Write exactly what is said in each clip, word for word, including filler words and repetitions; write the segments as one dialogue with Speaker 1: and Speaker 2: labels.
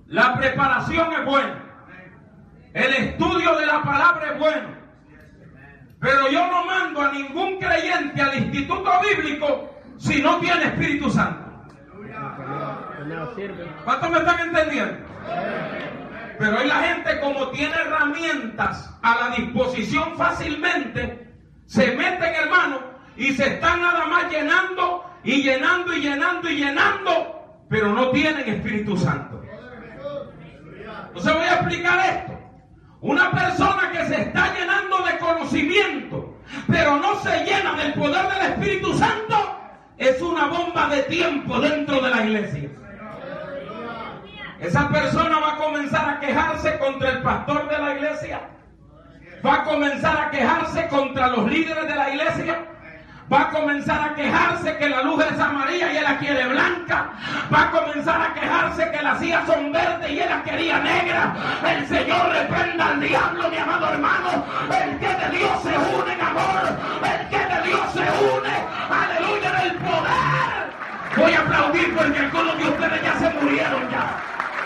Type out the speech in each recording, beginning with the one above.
Speaker 1: La preparación es buena. El estudio de la palabra es bueno. Pero yo no mando a ningún creyente al instituto bíblico si no tiene Espíritu Santo. ¿Cuántos me están entendiendo? Pero hoy la gente, como tiene herramientas a la disposición fácilmente, se meten, hermano, y se están nada más llenando y llenando y llenando y llenando, pero no tienen Espíritu Santo. Entonces voy a explicar esto. Una persona que se está llenando de conocimiento, pero no se llena del poder del Espíritu Santo, es una bomba de tiempo dentro de la iglesia. Esa persona va a comenzar a quejarse contra el pastor de la iglesia, va a comenzar a quejarse contra los líderes de la iglesia, va a comenzar a quejarse que la luz es amarilla y él la quiere blanca, va a comenzar a quejarse que las sillas son verdes y él la quería negra. El Señor reprenda al diablo, mi amado hermano. El que de Dios se une en amor, el que de Dios se une, aleluya, en el poder. Voy a aplaudir porque algunos de ustedes ya se murieron ya.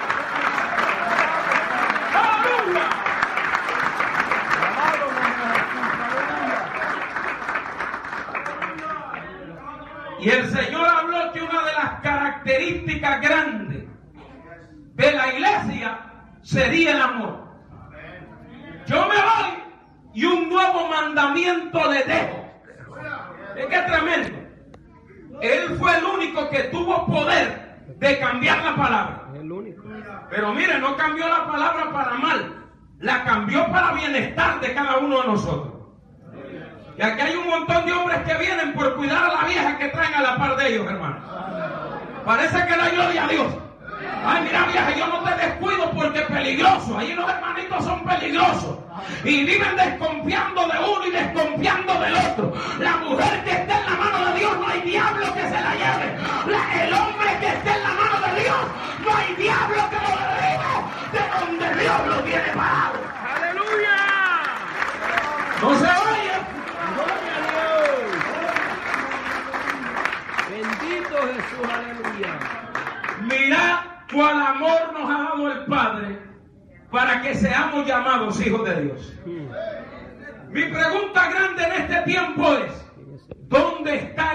Speaker 1: Y el Señor habló que una de las características grandes de la iglesia sería el amor. Yo me voy y un nuevo mandamiento le dejo. Es que es tremendo. Él fue el único que tuvo poder de cambiar la palabra. Pero mire, no cambió la palabra para mal, la cambió para bienestar de cada uno de nosotros. Y aquí hay un montón de hombres que vienen por cuidar a la vieja que traen a la par de ellos, hermano. Parece que no hay gloria a Dios. Ay, mira, vieja, yo no te descuido porque es peligroso. Ahí los hermanitos son peligrosos. Y viven desconfiando de uno y desconfiando del otro. La mujer que esté en la mano de Dios, no hay diablo que se la lleve. La, el hombre que esté en la mano de Dios, no hay diablo que lo derribe de donde Dios lo tiene parado. ¡Aleluya! No se oye.
Speaker 2: Bendito Jesús, aleluya.
Speaker 1: Mirad cuál amor nos ha dado el Padre para que seamos llamados hijos de Dios. Mi pregunta grande en este tiempo es: ¿dónde está